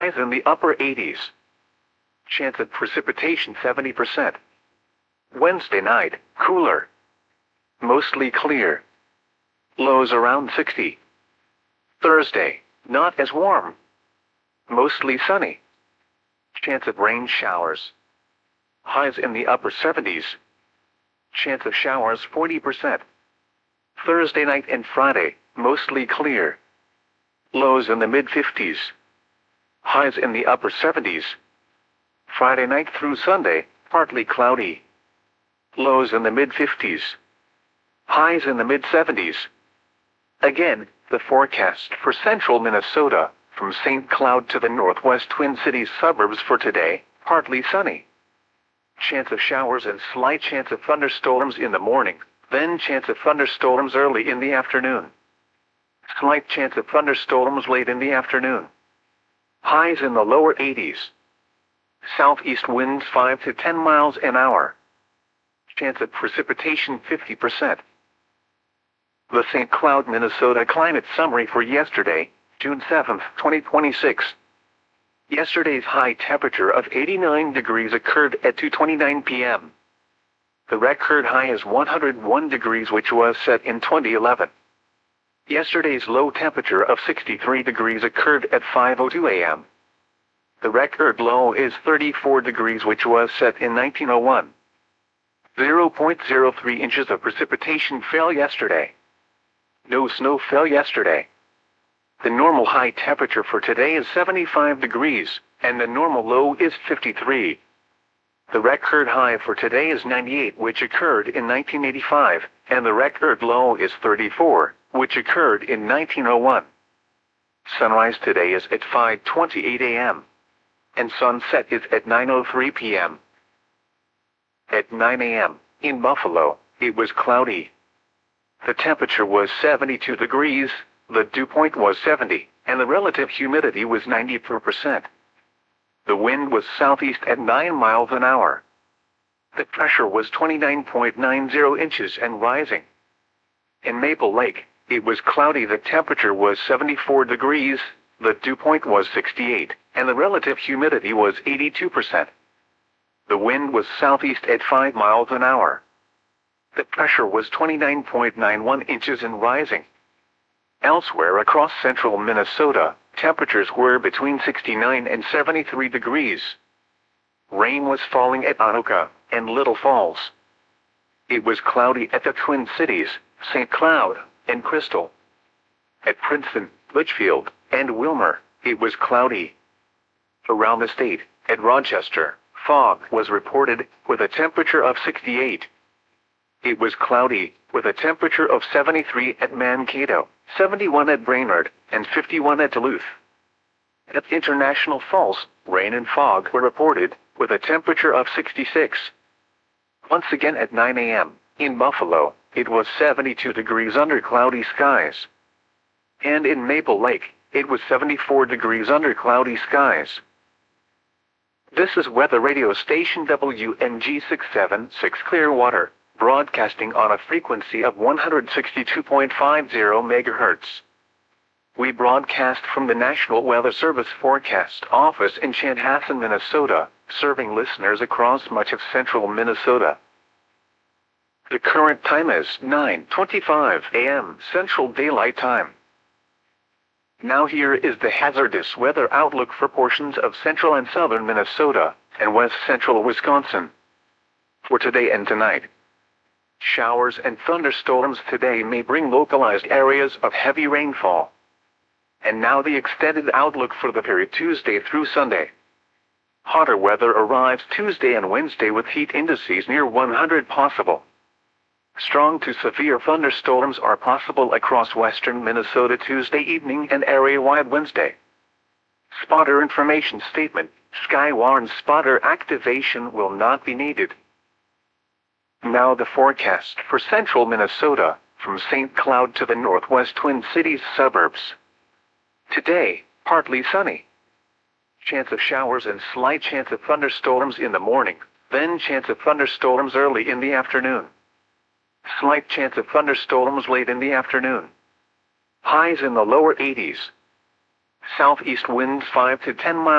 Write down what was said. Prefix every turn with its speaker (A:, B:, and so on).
A: highs in the upper 80s. Chance of precipitation 70%. Wednesday night, cooler. Mostly clear. Lows around 60. Thursday, not as warm. Mostly sunny. Chance of rain showers. Highs in the upper 70s. Chance of showers 40%. Thursday night and Friday, mostly clear. Lows in the mid-50s. Highs in the upper 70s. Friday night through Sunday, partly cloudy. Lows in the mid-50s. Highs in the mid-70s. Again, the forecast for central Minnesota, from St. Cloud to the northwest Twin Cities suburbs for today, partly sunny. Chance of showers and slight chance of thunderstorms in the morning, then chance of thunderstorms early in the afternoon. Slight chance of thunderstorms late in the afternoon. Highs in the lower 80s. Southeast winds 5 to 10 miles an hour. Chance of precipitation 50%. The St. Cloud, Minnesota climate summary for yesterday, June 7, 2026. Yesterday's high temperature of 89 degrees occurred at 2:29 p.m. The record high is 101 degrees, which was set in 2011. Yesterday's low temperature of 63 degrees occurred at 5:02 a.m. The record low is 34 degrees, which was set in 1901. 0.03 inches of precipitation fell yesterday. No snow fell yesterday. The normal high temperature for today is 75 degrees, and the normal low is 53. The record high for today is 98, which occurred in 1985, and the record low is 34, which occurred in 1901. Sunrise today is at 5:28 a.m. and sunset is at 9:03 p.m. At 9 a.m., in Buffalo, it was cloudy. The temperature was 72 degrees, the dew point was 70, and the relative humidity was 94%. The wind was southeast at 9 miles an hour. The pressure was 29.90 inches and rising. In Maple Lake, it was cloudy. The temperature was 74 degrees, the dew point was 68, and the relative humidity was 82%. The wind was southeast at 5 miles an hour. The pressure was 29.91 inches and rising. Elsewhere across central Minnesota, temperatures were between 69 and 73 degrees. Rain was falling at Anoka and Little Falls. It was cloudy at the Twin Cities, St. Cloud, and Crystal. At Princeton, Litchfield, and Wilmer, it was cloudy. Around the state, at Rochester, fog was reported, with a temperature of 68. It was cloudy, with a temperature of 73 at Mankato, 71 at Brainerd, and 51 at Duluth. At International Falls, rain and fog were reported, with a temperature of 66. Once again at 9 a.m., in Buffalo, it was 72 degrees under cloudy skies. And in Maple Lake, it was 74 degrees under cloudy skies. This is weather radio station WNG 676 Clearwater, broadcasting on a frequency of 162.50 MHz. We broadcast from the National Weather Service Forecast Office in Chanhassen, Minnesota, serving listeners across much of central Minnesota. The current time is 9:25 a.m. Central Daylight Time. Now here is the hazardous weather outlook for portions of central and southern Minnesota and west central Wisconsin. For today and tonight. Showers and thunderstorms today may bring localized areas of heavy rainfall. And now the extended outlook for the period Tuesday through Sunday. Hotter weather arrives Tuesday and Wednesday with heat indices near 100 possible. Strong to severe thunderstorms are possible across western Minnesota Tuesday evening and area-wide Wednesday. Spotter information statement: Skywarn spotter activation will not be needed. Now the forecast for central Minnesota, from St. Cloud to the northwest Twin Cities suburbs. Today, partly sunny. Chance of showers and slight chance of thunderstorms in the morning, then chance of thunderstorms early in the afternoon. Slight chance of thunderstorms late in the afternoon. Highs in the lower 80s. Southeast winds 5 to 10 miles